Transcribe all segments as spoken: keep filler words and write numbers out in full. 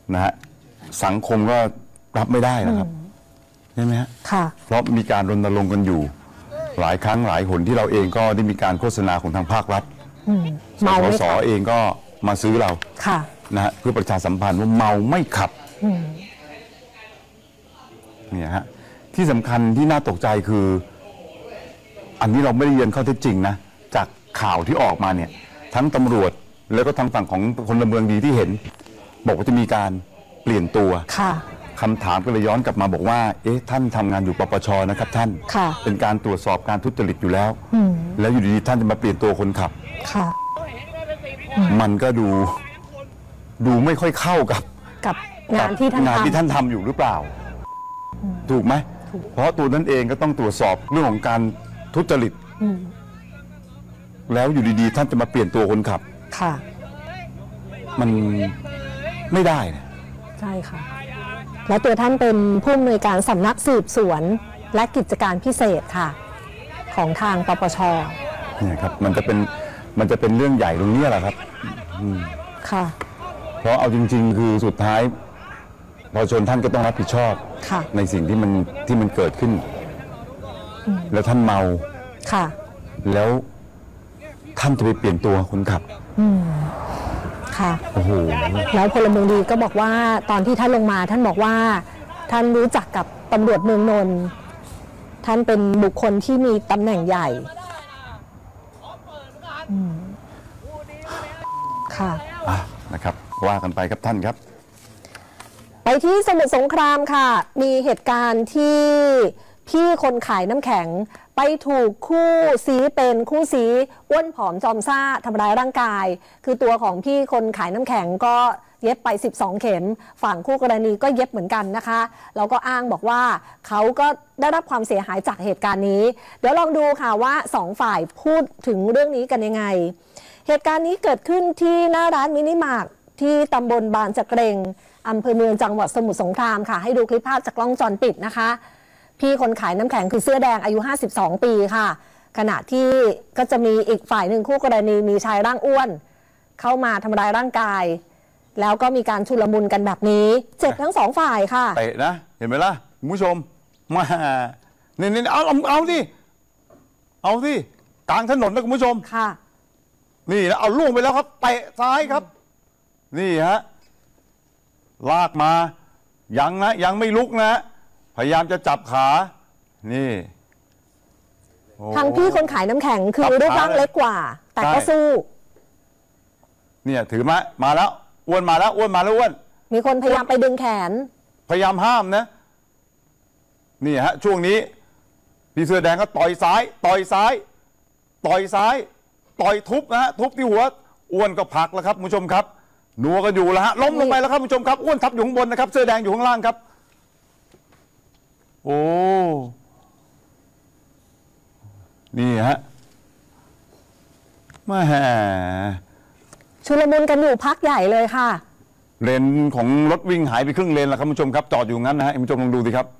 นะฮะสังคมก็รับไม่ได้นะครับใช่ไหมฮะค่ะเพราะมีการรณรงค์กันอยู่หลายครั้งหลายหนที่เราเองก็ได้มีการโฆษณาของทางภาครัฐสปสเองก็มาซื้อเราค่ะนะฮะเพื่อประชาสัมพันธ์ว่าเมาไม่ขับเนี่ยฮะที่สำคัญที่น่าตกใจคืออันนี้เราไม่ได้เรียนข้อเท็จจริงนะจากข่าวที่ออกมาเนี่ยทั้งตำรวจแล้วก็ทางฝั่งของพลเมืองดีที่เห็นบอกว่าจะมีการเปลี่ยนตัวค่ะคำถามก็เลยย้อนกลับมาบอกว่าเอ๊ะท่านทำงานอยู่ปปชนะครับท่านเป็นการตรวจสอบการทุจริตอยู่แล้วแล้วอยู่ดีๆท่านจะมาเปลี่ยนตัวคนขับค่ะมันก็ดูดูไม่ค่อยเข้ากับกับงานที่ท่านงานที่ท่านทำอยู่หรือเปล่าถูกไหมเพราะตัวนั้นเองก็ต้องตรวจสอบเรื่องของการทุจริตแล้วอยู่ดีๆท่านจะมาเปลี่ยนตัวคนขับค่ะมันไม่ได้นะใช่ค่ะแล้วตัวท่านเป็นผู้อำนวยการสำนักสืบสวนและกิจการพิเศษค่ะของทางปปชเนี่ยครับมันจะเป็นมันจะเป็นเรื่องใหญ่ตรงนี้แหละครับค่ะเพราะเอาจริงๆคือสุดท้ายประชาชนท่านก็ต้องรับผิดชอบในสิ่งที่มันที่มันเกิดขึ้นแล้วท่านเมาค่ะแล้วท่านจะไปเปลี่ยนตัวคนขับค่ะโอ้โหแล้วพลเมืองดีก็บอกว่าตอนที่ท่านลงมาท่านบอกว่าท่านรู้จักกับตำรวจเมืองนนท์ท่านเป็นบุคคลที่มีตำแหน่งใหญ่ค่ะนะครับว่ากันไปครับท่านครับไปที่สมุทรสงครามค่ะมีเหตุการณ์ที่พี่คนขายน้ำแข็งไปถูกคู่ซีเป็นคู่ซีอ้วนผอมจอมซ่าทำร้ายร่างกายคือตัวของพี่คนขายน้ำแข็งก็เย็บไปสิบสองเข็มฝั่งคู่กรณีก็เย็บเหมือนกันนะคะแล้วก็อ้างบอกว่าเขาก็ได้รับความเสียหายจากเหตุการณ์นี้เดี๋ยวลองดูค่ะว่าสองฝ่ายพูดถึงเรื่องนี้กันยังไงเหตุการณ์นี้เกิดขึ้นที่หน้าร้านมินิมาร์ทที่ตำบลบางจะเกรงอำเภอเมืองจังหวัดสมุทรสงครามค่ะให้ดูคลิปภาพจากกล้องวงจรปิดนะคะพี่คนขายน้ำแข็งคือเสื้อแดงอายุห้าสิบสองปีค่ะขณะที่ก็จะมีอีกฝ่ายหนึ่งคู่กรณีมีชายร่างอ้วนเข้ามาทำร้ายร่างกายแล้วก็มีการชุลมุนกันแบบนี้เจ็บทั้งสองฝ่ายค่ะเตะนะเห็นไหมล่ะคุณผู้ชมมาเนี่ยเนี่ยเอาเอาสิเอาสิกลางถนนนะคุณผู้ชมค่ะนี่นะเอาล่วงไปแล้วครับเตะซ้ายครับนี่ฮะลากมายังนะยังไม่ลุกนะพยายามจะจับขานี่ทางพี่คนขายน้ำแข็งคือรูปร่างเล็กกว่าแต่ก็สู้เนี่ยถือมามาแล้วอ้วนมาแล้วอ้วนมาแล้วอ้วนมีคนพยายามไปดึงแขนพยายามห้ามนะนี่ฮะช่วงนี้พี่เสื้อแดงก็ต่อยซ้ายต่อยซ้ายต่อยซ้ายต่อยทุบนะฮะทุบที่หัวอ้วนก็ผลักแล้วครับคุณผู้ชมครับนัวกันอยู่แล้วฮะล้มลงไปแล้วครับคุณผู้ชมครับอ้วนทับอยู่ข้างบนนะครับเสื้อแดงอยู่ข้างล่างครับโอ้นี่ฮะมาแห่ชุลมุนกันอยู่พักใหญ่เลยค่ะเลนของรถวิ่งหายไปครึ่งเลนแล้วครับคุณผู้ชมครับจอดอยู่งั้นนะฮะคุณผู้ชมลองดูสิครับ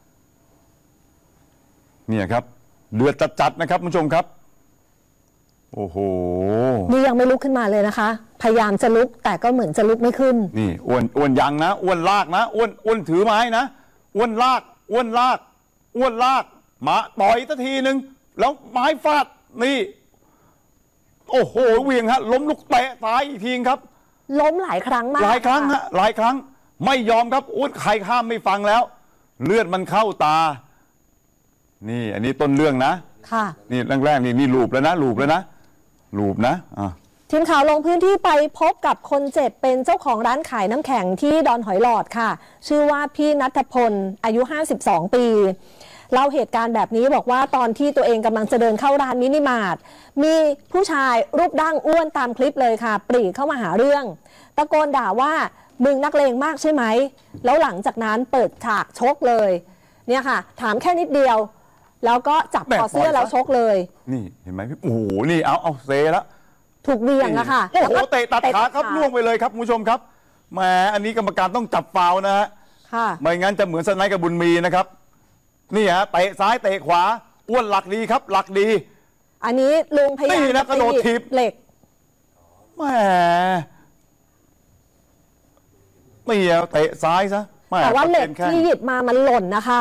เนี่ยครับเดือดจัดๆนะครับคุณผู้ชมครับโอ้โหนี่ยังไม่ลุกขึ้นมาเลยนะคะพยายามจะลุกแต่ก็เหมือนจะลุกไม่ขึ้นนี่อ้วนอ้วนยังนะอ้วนลากนะอ้วนอ้วนถือไม้นะอ้วนลากอ้วนลากอ้วนลากมาต่อยสักทีหนึ่งแล้วไม้ฟาดนี่โอ้โหเวียงฮะล้มลุกเตะซ้ายอีกทีครับล้มหลายครั้งมากหลายครั้งฮะหลายครั้งไม่ยอมครับอ้วนใครข้ามไม่ฟังแล้วเลือดมันเข้าตานี่อันนี้ต้นเรื่องนะค่ะนี่แรกๆนี่นี่ลูบแล้วนะลูบแล้วนะลูบนะอ่ะทีมข่าวลงพื้นที่ไปพบกับคนเจ็บเป็นเจ้าของร้านขายน้ำแข็งที่ดอนหอยหลอดค่ะชื่อว่าพี่ณัฐพลอายุห้าสิบสองปีเล่าเหตุการณ์แบบนี้บอกว่าตอนที่ตัวเองกำลังจะเดินเข้าร้านมินิมาร์ทมีผู้ชายรูปดั้งอ้วนตามคลิปเลยค่ะปรีเข้ามาหาเรื่องตะโกนด่าว่ามึงนักเลงมากใช่ไหมแล้วหลังจากนั้นเปิดฉากชกเลยเนี่ยค่ะถามแค่นิดเดียวแล้วก็จับคอเสื้อแล้วชกเลยนี่เห็นไหมพี่โอ้โหนี่เอาเอาเซแล้วถูกเบี่ยงอะค่ะโอ้โหเตะตัดขาครับล่วงไปเลยครับคุณผู้ชมครับแหมอันนี้กรรมการต้องจับฟาวนะฮะไม่งั้นจะเหมือนสไนกับบุญมีนะครับนี่ฮะเตะซ้ายเตะขวาอ้วนหลักดีครับหลักดีอันนี้ลุงพยายามจะกระโดดถีบเหล็กแหมนี่เตะซ้ายซะไม่แต่ว่าเหล็กนแข้งที่หยิบมามันหล่นนะคะ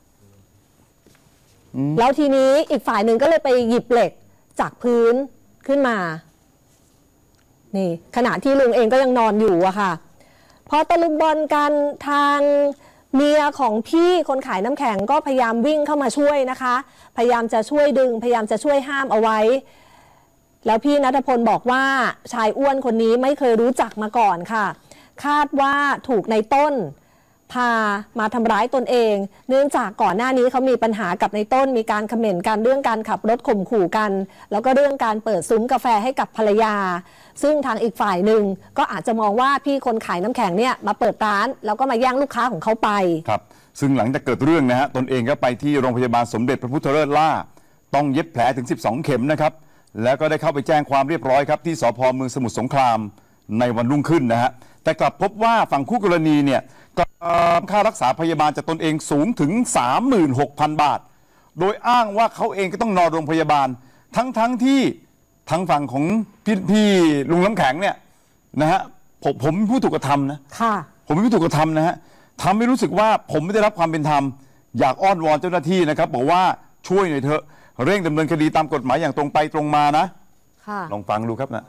แล้วทีนี้อีกฝ่ายหนึ่งก็เลยไปหยิบเหล็กจากพื้นขึ้นมานี่ขณะที่ลุงเองก็ยังนอนอยู่อะค่ะพอตะลุมบอลกันทางเมียของพี่คนขายน้ำแข็งก็พยายามวิ่งเข้ามาช่วยนะคะ พยายามจะช่วยดึงพยายามจะช่วยห้ามเอาไว้ แล้วพี่ณัฐพลบอกว่าชายอ้วนคนนี้ไม่เคยรู้จักมาก่อนค่ะ คาดว่าถูกในต้นพามาทำร้ายตนเอง เนื่องจากก่อนหน้านี้เขามีปัญหากับในต้นมีการเขม่นกันเรื่องการขับรถข่มขู่กัน แล้วก็เรื่องการเปิดซุ้มกาแฟให้กับภรรยา ซึ่งทางอีกฝ่ายหนึ่งก็อาจจะมองว่าพี่คนขายน้ำแข็งเนี่ยมาเปิดร้านแล้วก็มาแย่งลูกค้าของเขาไปครับซึ่งหลังจากเกิดเรื่องนะฮะตนเองก็ไปที่โรงพยาบาลสมเด็จพระพุทธเลิศล่าต้องเย็บแผลถึงสิบสองเข็มนะครับแล้วก็ได้เข้าไปแจ้งความเรียบร้อยครับที่สภ.เมืองสมุทรสงครามในวันรุ่งขึ้นนะฮะแต่กลับพบว่าฝั่งคู่กรณีเนี่ยค่ารักษาพยาบาลจากตนเองสูงถึง สามหมื่นหกพัน บาทโดยอ้างว่าเขาเองก็ต้องนอนโรงพยาบาลทั้งๆ ทที่ทางฝั่งของพี่พี่ลุงน้ำแข็งเนี่ยนะฮะผมผมผู้ถูกกระทำนะค่ะผมเป็นผู้ถูกกระทำนะฮะทำให้รู้สึกว่าผมไม่ได้รับความเป็นธรรมอยากอ้อนวอนเจ้าหน้าที่นะครับบอกว่าช่วยหน่อยเถอะเร่งดำเนินคดีตามกฎหมายอย่างตรงไปตรงมานะค่ะลองฟังดูครับนะ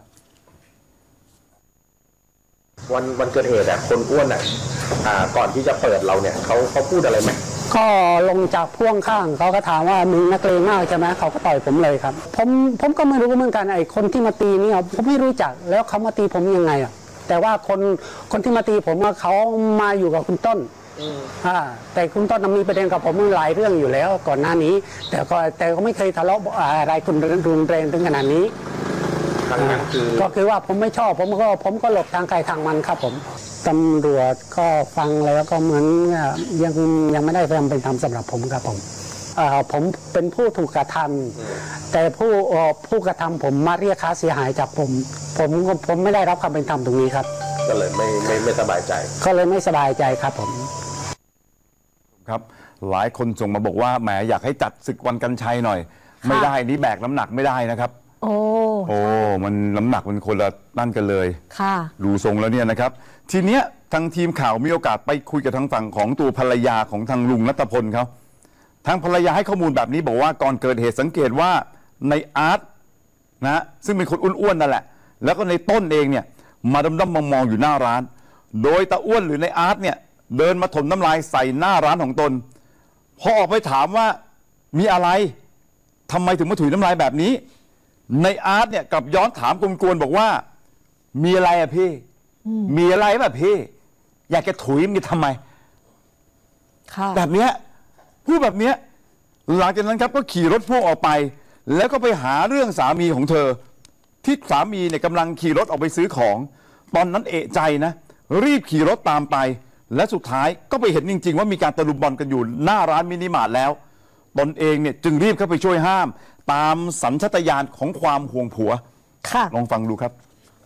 วันวันเกิดเหตุอะคนอ้วนอะอ่าก่อนที่จะเปิดเราเนี่ยเขาเขาพูดอะไรไหมก็ลงจากพ่วงข้างเขาก็ถามว่ามึงนักเลงมากใช่ไหมเขาก็ต่อยผมเลยครับผมผมก็ไม่รู้เหมือนกันไอ้คนที่มาตีนี่ผมไม่รู้จักแล้วเขามาตีผมยังไงอ่ะแต่ว่าคนคนที่มาตีผมว่าเขามาอยู่กับคุณต้นอ่าแต่คุณต้นมีประเด็นกับผมหลายเรื่องอยู่แล้วก่อนหน้านี้ แต่ก็แต่ก็ไม่เคยทะเลาะอะไรคุณรุนแรงถึงขนาดนี้ก็คือว่าผมไม่ชอบผมก็ผมก็หลบทางใครทางมันครับผมตำรวจก็ฟังแล้วก็เหมือนยังยังไม่ได้ความเป็นธรรมสำหรับผมครับผมผมเป็นผู้ถูกกระทำแต่ผู้ผู้กระทำผมมาเรียกค่าเสียหายจากผมผมผมไม่ได้รับความเป็นธรรมตรงนี้ครับก็เลยไม่ไม่ไม่สบายใจก็เลยไม่สบายใจครับผมครับหลายคนส่งมาบอกว่าแหมอยากให้จัดศึกวันกันชัยหน่อยไม่ได้นี่แบกน้ำหนักไม่ได้นะครับโอ้โอ้มันน้ำหนักมันคนละนั่นกันเลยค่ะดูทรงแล้วเนี่ยนะครับทีเนี้ยทางทีมข่าวมีโอกาสไปคุยกับทางฝั่งของตัวภรรยาของทางลุงรัตพลเขาทางภรรยาให้ข้อมูลแบบนี้บอกว่าก่อนเกิดเหตุสังเกตว่าในอาร์ตนะซึ่งเป็นคนอ้วนๆนั่นแหละแล้วก็ในต้นเองเนี่ยมาดำๆมองๆอยู่หน้าร้านโดยตาอ้วนหรือในอาร์ตเนี่ยเดินมาถมน้ำลายใส่หน้าร้านของตนพอออกไปถามว่ามีอะไรทำไมถึงมาถุยน้ำลายแบบนี้ในอาร์ตเนี่ยกลับย้อนถามกวนๆบอกว่ามีอะไรอะพี่มีอะไรแบบพี่อยากจะถุยมันทำไมแบบเนี้ยพูดแบบเนี้ยหลังจากนั้นครับก็ขี่รถพ่วงออกไป แล้วก็ไปหาเรื่องสามีของเธอที่สามีเนี่ยกำลังขี่รถออกไปซื้อของตอนนั้นเอะใจนะรีบขี่รถตามไปและสุดท้ายก็ไปเห็นจริงๆว่ามีการตะลุมบอลกันอยู่หน้าร้านมินิมาร์ทแล้วตนเองเนี่ยจึงรีบเข้าไปช่วยห้ามตามสัญชาตญาณของความห่วงผัวค่ะลองฟังดูครับ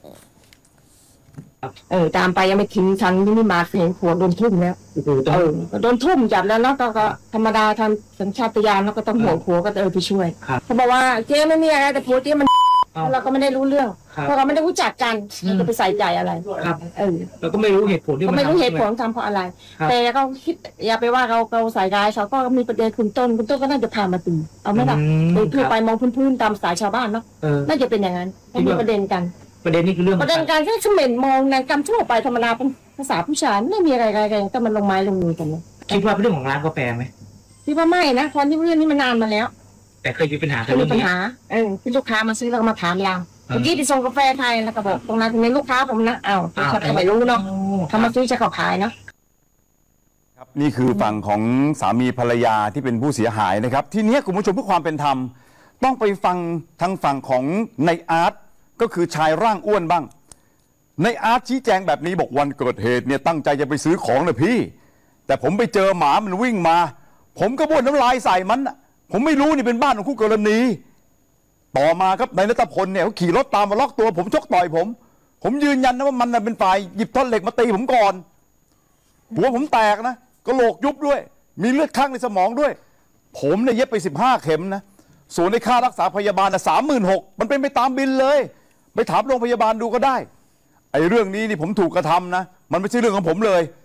เออตามไปยังไม่ทิ้งฉันมินิมาร์ทเห็นผัวโดนทุ่มแล้วเออโดนทุ่มจับแล้วเนาะก็ธรรมดาทำสัญชาตญาณแล้วก็ต้องห่วงผัวก็เออไปช่วยเขาบอกว่าเจ๊ไม่มีอะไรแต่ผัวเจ๊มันเราก็ไม่ได้รู้เรื่องเพราะเราไม่ได้รู้จักกันเราจะไปใส่ใจอะไรเออเราก็ไม่รู้เหตุผลที่มันไม่รู้เหตุผลทำเพราะอะไรแต่ก็คิดอย่าไปว่าเราเราใส่ร้ายเขาก็มีประเด็นคุณต้นคุณต้นก็น่าจะพามาตีเอาไหมล่ะโดยทั่วไปมองพื้นๆตามสายชาวบ้านเนาะน่าจะเป็นอย่างนั้นมีประเด็นกันประเด็นนี้คือเรื่องประเด็นการแค่เขม่นมองในกรรมทั่วไปธรรมดาเป็นภาษาผู้ชายไม่มีอะไรอะไรกันแต่มันลงไม้ลงมือกันคิดว่าเป็นเรื่องของร้านกาแฟไหมคิดว่าไม่นะตอนที่เรื่องนี้มันนานมาแล้วแต่เคยมีปัญหาเคยมีปัญหาเออที่ลูกค้ามาซื้อแล้วก็มาถามเราเมื่อกี้ที่ส่งกาแฟไทยแล้วก็บอกตรงนั้นตรงนี้ลูกค้าผมนะอ้าวเขาก็ไม่รู้เนาะเขามาซื้อจะเขาขายเนาะครับนี่คือฝั่งของสามีภรรยาที่เป็นผู้เสียหายนะครับทีนี้คุณผู้ชมเพื่อความเป็นธรรมต้องไปฟังทางฝั่งของในอาร์ตก็คือชายร่างอ้วนบ้างในอาร์ตชี้แจงแบบนี้บอกวันเกิดเหตุเนี่ยตั้งใจจะไปซื้อของนะพี่แต่ผมไปเจอหมามันวิ่งมาผมก็บ้วนน้ำลายใส่มันผมไม่รู้นี่เป็นบ้านของคู่กรณีต่อมาครับนายณัฐพลเนี่ยเขาขี่รถตามมาล็อกตัวผมชกต่อยผมผมยืนยันนะว่ามันน่ะเป็นฝ่ายหยิบท่อนเหล็กมาตีผมก่อนหัวผมแตกนะกระโหลกยุบด้วยมีเลือดข้างในสมองด้วยผมเนี่ยเย็บไปสิบห้าเข็มนะส่วนในค่ารักษาพยาบาลนะสามหมื่นหกมันเป็นไปตามบินเลยไปถามโรงพยาบาลดูก็ได้ไอ้เรื่องนี้นี่ผมถูกกระทำนะมันไม่ใช่เรื่องของผมเลย